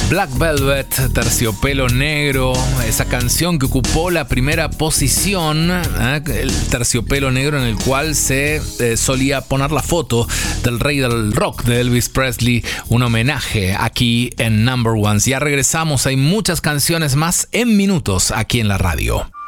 Black Velvet, Terciopelo Negro, esa canción que ocupó la primera posición, el Terciopelo Negro, en el cual se solía poner la foto del rey del rock, de Elvis Presley, un homenaje aquí en Number Ones. Ya regresamos, hay muchas canciones más en minutos aquí en la radio.